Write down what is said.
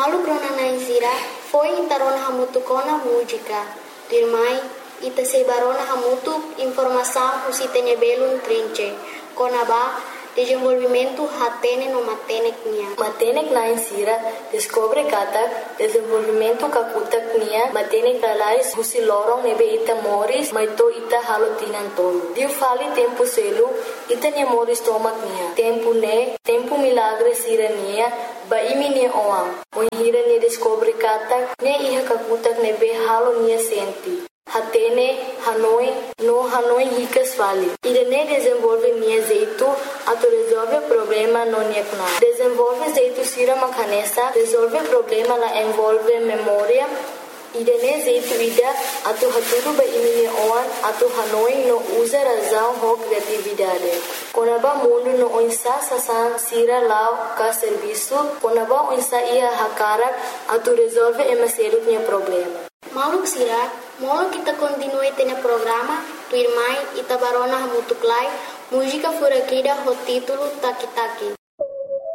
Malu krona naisira foi intarona hamutu kona música. Dirmai ita sebarona hamutu informação usitene belum trinche. Kona ba desenvolvimento hatene no matenek nia. Matenek naisira descobre kata desenvolvimento kakutak nia matenek alais husi lorong nebe ita moris maito ita halotinan tolo. Diu fali tempo selu ita nia moris tomak nia. Tempo milagre sira nia ba imi nia oam. Hira nia descobre kata nia iha kakutak nebe halo nia senti. Hatene, Hanoi ricas vale. Irene desenvolve nia jeito, ato resolve problema no nia kuna. Desenvolve jeito sira makanesa, resolve problema la envolve memória. Irene jeito ida, ato haturu ba imini oan, ato Hanoi no usa razão ho criatividade. Konaba mundo no onsa sasan sira lao ka serviço, konaba onsa ia hakara, ato resolve emaseru nia problema. Maluk sira, molo kita continue tena programa, tu irmai ita barona hamutuklai, música furakida ho título Taki Taki.